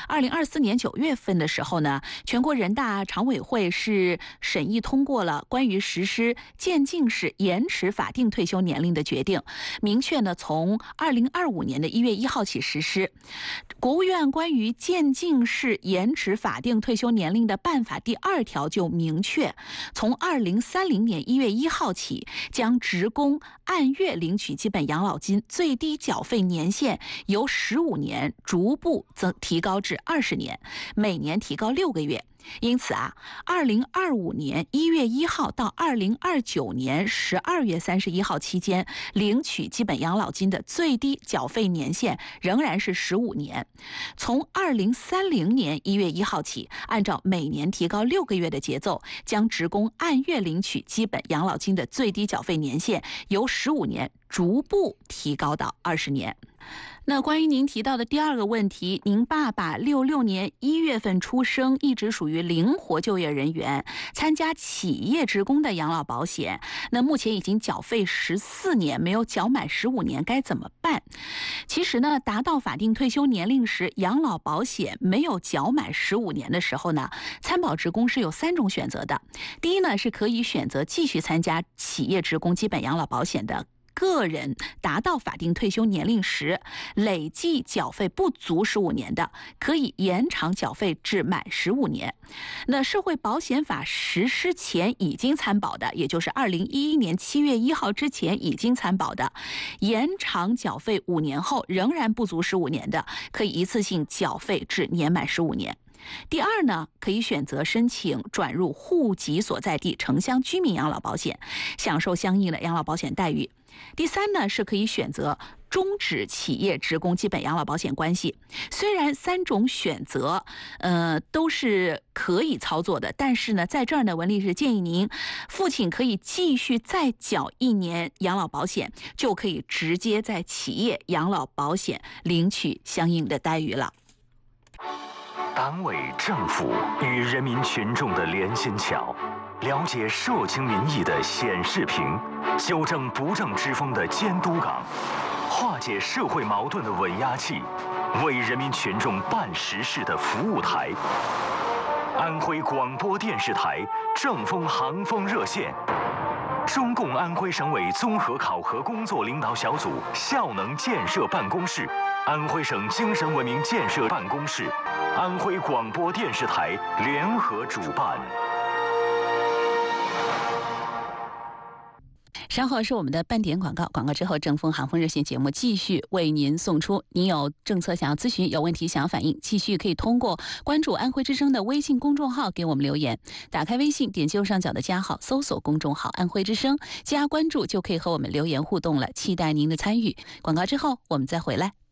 2024年9月份的时候呢，全国人大常委会是审议通过了关于实施渐进式延迟法定退休年龄的决定，明确呢从2025年的1月1号起实施。国务院关于渐进式延迟法定退休年龄的办法第2条就明确，从2030年1月1号起，将职工按月领取基本养老金最低缴费年限由15年逐步提高至20年，每年提高6个月。因此2025年1月1号到2029年12月31号期间，领取基本养老金的最低缴费年限仍然是15年。从2030年1月1号起，按照每年提高6个月的节奏，将职工按月领取基本养老金的最低缴费年限由15年逐步提高到20年。那关于您提到的第2个问题，您爸爸66年1月份出生，一直属于灵活就业人员，参加企业职工的养老保险，那目前已经缴费14年，没有缴满15年，该怎么办？其实呢，达到法定退休年龄时，养老保险没有缴满15年的时候呢，参保职工是有3种选择的。第一呢，是可以选择继续参加企业职工基本养老保险的个人达到法定退休年龄时累计缴费不足15年的，可以延长缴费至满15年。那社会保险法实施前已经参保的，也就是2011年7月1号之前已经参保的，延长缴费5年后仍然不足15年的，可以一次性缴费至年满15年。第2呢，可以选择申请转入户籍所在地城乡居民养老保险，享受相应的养老保险待遇。第3呢，是可以选择终止企业职工基本养老保险关系。虽然3种选择都是可以操作的，但是呢，在这儿呢，文律师建议您父亲可以继续再缴1年养老保险，就可以直接在企业养老保险领取相应的待遇了。 党委政府与人民群众的连心桥，了解社情民意的显示屏，纠正不正之风的监督岗，化解社会矛盾的稳压器，为人民群众办实事的服务台。安徽广播电视台正风航风热线，中共安徽省委综合考核工作领导小组效能建设办公室，安徽省精神文明建设办公室，安徽广播电视台联合主办。 稍后是我们的半点广告，广告之后正风航风热线节目继续为您送出。您有政策想要咨询，有问题想要反映，继续可以通过关注安徽之声的微信公众号给我们留言。打开微信，点击右上角的加号，搜索公众号安徽之声，加关注就可以和我们留言互动了，期待您的参与。广告之后我们再回来。